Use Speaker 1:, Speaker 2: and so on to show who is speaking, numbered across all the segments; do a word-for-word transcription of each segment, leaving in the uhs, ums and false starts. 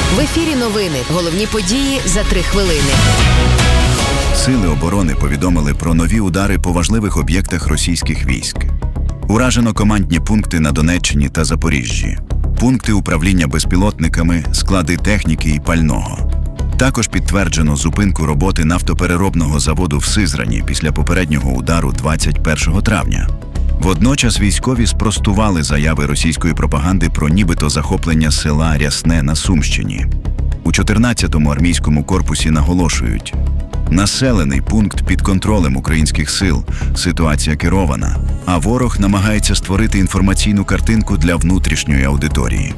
Speaker 1: В ефірі новини. Головні події за три хвилини.
Speaker 2: Сили оборони повідомили про нові удари по важливих об'єктах російських військ. Уражено командні пункти на Донеччині та Запоріжжі, пункти управління безпілотниками, склади техніки і пального. Також підтверджено зупинку роботи нафтопереробного заводу в Сизрані після попереднього удару двадцять першого травня. Водночас військові спростували заяви російської пропаганди про нібито захоплення села Рясне на Сумщині. У чотирнадцятому армійському корпусі наголошують: населений пункт під контролем українських сил, ситуація керована, а ворог намагається створити інформаційну картинку для внутрішньої аудиторії.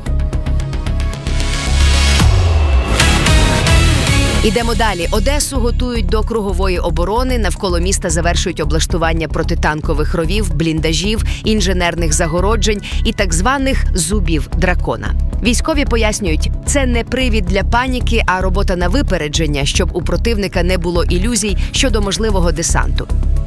Speaker 1: Ідемо далі. Одесу готують до кругової оборони. Навколо міста завершують облаштування протитанкових ровів, бліндажів, інженерних загороджень і так званих «зубів дракона». Військові пояснюють, це не привід для паніки, а робота на випередження, щоб у противника не було ілюзій щодо можливого десанту.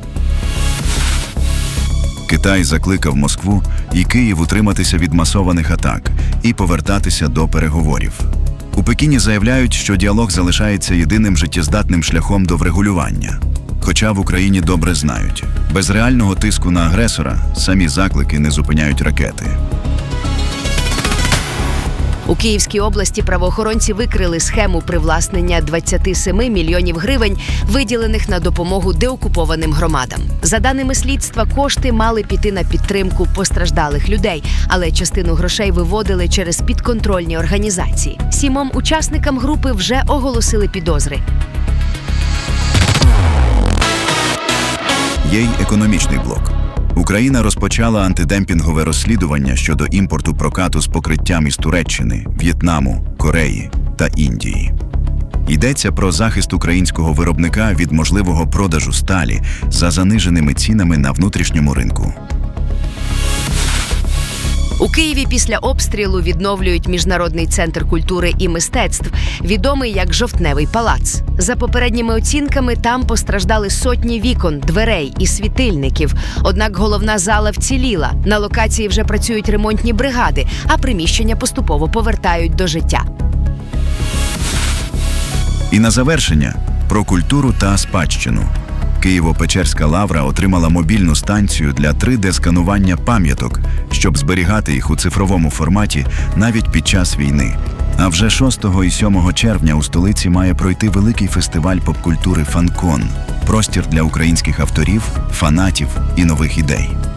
Speaker 2: Китай закликав Москву і Київ утриматися від масованих атак і повертатися до переговорів. У Пекіні заявляють, що діалог залишається єдиним життєздатним шляхом до врегулювання. Хоча в Україні добре знають, без реального тиску на агресора самі заклики не зупиняють ракети.
Speaker 1: У Київській області правоохоронці викрили схему привласнення двадцяти семи мільйонів гривень, виділених на допомогу деокупованим громадам. За даними слідства, кошти мали піти на підтримку постраждалих людей, але частину грошей виводили через підконтрольні організації. Сімом учасникам групи вже оголосили підозри.
Speaker 2: Є й економічний блок. Україна розпочала антидемпінгове розслідування щодо імпорту прокату з покриттям із Туреччини, В'єтнаму, Кореї та Індії. Йдеться про захист українського виробника від можливого продажу сталі за заниженими цінами на внутрішньому ринку.
Speaker 1: У Києві після обстрілу відновлюють Міжнародний центр культури і мистецтв, відомий як Жовтневий палац. За попередніми оцінками, там постраждали сотні вікон, дверей і світильників. Однак головна зала вціліла. На локації вже працюють ремонтні бригади, а приміщення поступово повертають до життя.
Speaker 2: І на завершення – про культуру та спадщину. Києво-Печерська лавра отримала мобільну станцію для три де-сканування пам'яток, щоб зберігати їх у цифровому форматі навіть під час війни. А вже шостого і сьомого червня у столиці має пройти великий фестиваль попкультури «Фанкон» – простір для українських авторів, фанатів і нових ідей.